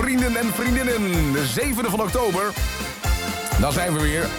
vrienden en vriendinnen. De 7e van oktober. Dan zijn we weer.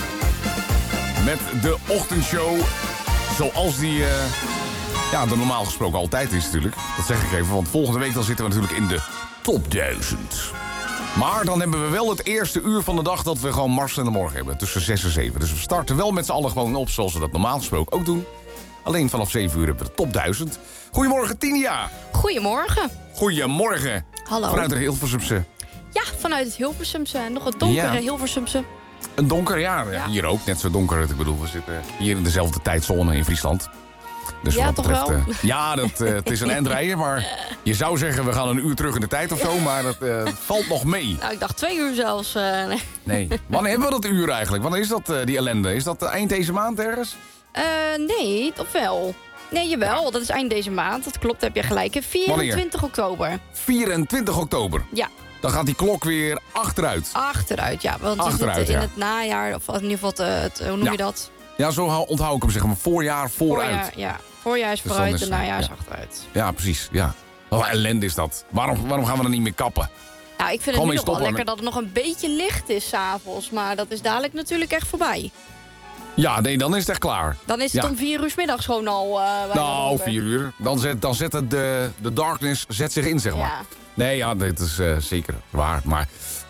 Met de ochtendshow. Zoals die er normaal gesproken altijd is natuurlijk. Dat zeg ik even, want volgende week dan zitten we natuurlijk in de top 1000. Maar dan hebben we wel het eerste uur van de dag dat we gewoon Mars in de morgen hebben. Tussen 6 en 7. Dus we starten wel met z'n allen gewoon op zoals we dat normaal gesproken ook doen. Alleen vanaf 7 uur hebben we de top 1000. Goedemorgen Tinia. Goedemorgen. Goedemorgen. Hallo. Vanuit de Hilversumse. Ja, vanuit het Hilversumse. Nog een donkere Hilversumse. Een donker, ja. Hier ook. Net zo donker. Ik bedoel, we zitten hier in dezelfde tijdzone in Friesland. Dus ja, wat toch betreft, wel? Ja, het is een endrijden, maar je zou zeggen we gaan een uur terug in de tijd of zo, maar dat valt nog mee. Nou, ik dacht 2 uur zelfs. Nee. Wanneer hebben we dat uur eigenlijk? Wanneer is dat, die ellende? Is dat eind deze maand ergens? Nee, of wel? Nee, jawel. Dat is eind deze maand. Dat klopt, heb je gelijk. 24 oktober. 24 oktober? Ja. Dan gaat die klok weer achteruit. Achteruit, ja. Want achteruit, in het najaar, of in ieder geval, hoe noem je dat? Ja, zo onthoud ik hem, zeg maar. Voorjaar, vooruit. Voorjaar is vooruit dus en najaar is achteruit. Ja, precies. Ja. Wat een ellende is dat. Waarom gaan we er niet meer kappen? Nou, ik vind het nu nog wel lekker dat het nog een beetje licht is 's avonds. Maar dat is dadelijk natuurlijk echt voorbij. Ja, nee, dan is het echt klaar. Dan is het om 4 uur 's middags gewoon al... 4 uur. Dan zet het de darkness zich in, zeg maar. Ja. Nee, ja, dit is zeker waar. Maar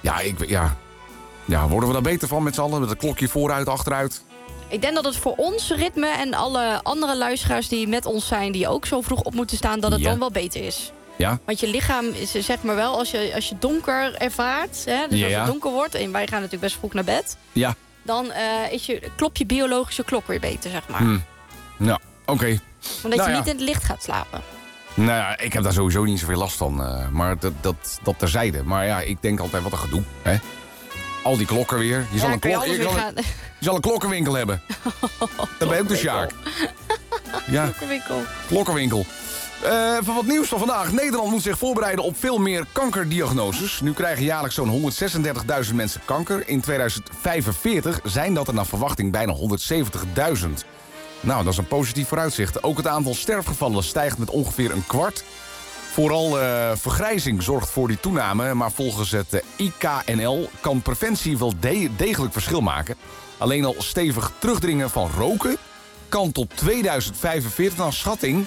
worden we daar beter van met z'n allen? Met het klokje vooruit, achteruit? Ik denk dat het voor ons ritme en alle andere luisteraars die met ons zijn... die ook zo vroeg op moeten staan, dat het dan wel beter is. Ja? Want je lichaam is, zeg maar wel, als je donker ervaart... Hè, dus als het donker wordt, en wij gaan natuurlijk best vroeg naar bed... Ja. Dan klopt je biologische klok weer beter, zeg maar. Ja, oké. Omdat je niet in het licht gaat slapen. Nou ja, ik heb daar sowieso niet zoveel last van. Maar dat terzijde. Maar ja, ik denk altijd, wat een gedoe. Hè? Al die klokken weer. Je zal een klokkenwinkel hebben. Dat ben je ook de Sjaak. Ja. Klokkenwinkel. Van wat nieuws van vandaag. Nederland moet zich voorbereiden op veel meer kankerdiagnoses. Nu krijgen jaarlijks zo'n 136.000 mensen kanker. In 2045 zijn dat er naar verwachting bijna 170.000. Nou, dat is een positief vooruitzicht. Ook het aantal sterfgevallen stijgt met ongeveer een kwart. Vooral vergrijzing zorgt voor die toename. Maar volgens het IKNL kan preventie wel degelijk verschil maken. Alleen al stevig terugdringen van roken kan tot 2045 naar schatting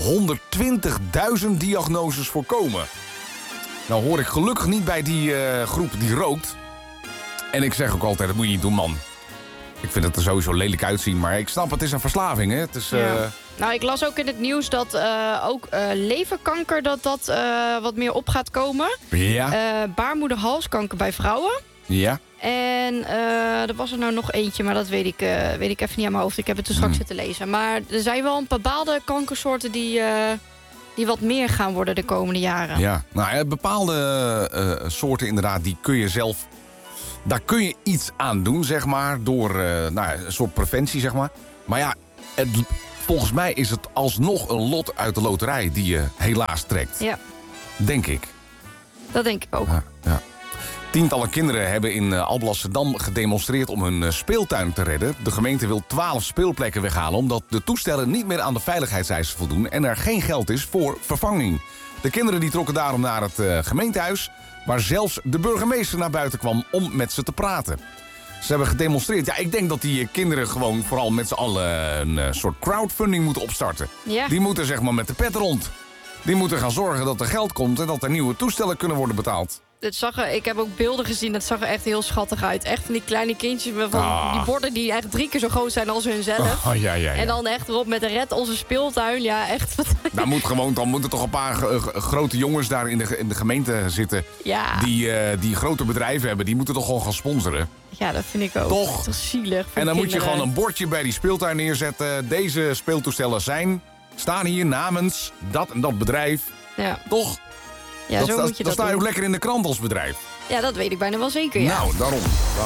120.000 diagnoses voorkomen. Nou hoor ik gelukkig niet bij die groep die rookt. En ik zeg ook altijd, dat moet je niet doen, man. Ik vind het er sowieso lelijk uitzien, maar ik snap, het is een verslaving, hè. Het is, Nou, ik las ook in het nieuws dat ook leverkanker dat wat meer op gaat komen. Ja. Baarmoederhalskanker bij vrouwen. Ja. En er was er nou nog eentje, maar dat weet ik even niet aan mijn hoofd. Ik heb het er straks zitten lezen. Maar er zijn wel een bepaalde kankersoorten die wat meer gaan worden de komende jaren. Ja, nou bepaalde soorten inderdaad, die kun je zelf... Daar kun je iets aan doen, zeg maar, door een soort preventie, zeg maar. Maar ja, volgens mij is het alsnog een lot uit de loterij die je helaas trekt. Ja. Denk ik. Dat denk ik ook. Ja. Tientallen kinderen hebben in Alblasserdam gedemonstreerd om hun speeltuin te redden. De gemeente wil 12 speelplekken weghalen omdat de toestellen niet meer aan de veiligheidseisen voldoen en er geen geld is voor vervanging. De kinderen die trokken daarom naar het gemeentehuis, waar zelfs de burgemeester naar buiten kwam om met ze te praten. Ze hebben gedemonstreerd. Ja, ik denk dat die kinderen gewoon vooral met z'n allen een soort crowdfunding moeten opstarten. Ja. Die moeten zeg maar met de pet rond. Die moeten gaan zorgen dat er geld komt en dat er nieuwe toestellen kunnen worden betaald. Ik heb ook beelden gezien, dat zag er echt heel schattig uit. Echt van die kleine kindjes met die borden die echt 3 keer zo groot zijn als hunzelf. Ja. En dan echt erop met de red onze speeltuin. Ja, echt. Dan moeten toch een paar grote jongens daar in de gemeente zitten. Ja. Die grote bedrijven hebben. Die moeten toch gewoon gaan sponsoren. Ja, dat vind ik ook. Toch? Toch zielig. En dan moet je gewoon een bordje bij die speeltuin neerzetten. Deze speeltoestellen staan hier namens dat en dat bedrijf. Ja. Toch? Ja, zo moet je dat sta je ook lekker in de krant als bedrijf. Ja, dat weet ik bijna wel zeker, ja. Nou, daarom.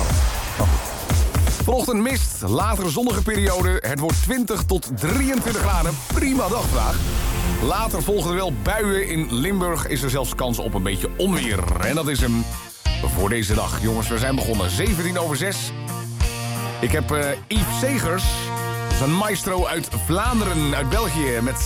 Vanochtend mist, later zonnige periode. Het wordt 20 tot 23 graden. Prima dag vandaag. Later volgen er wel buien. In Limburg is er zelfs kans op een beetje onweer. En dat is hem voor deze dag. Jongens, we zijn begonnen 6:17. Ik heb Yves Segers. Dat is een maestro uit Vlaanderen, uit België. Met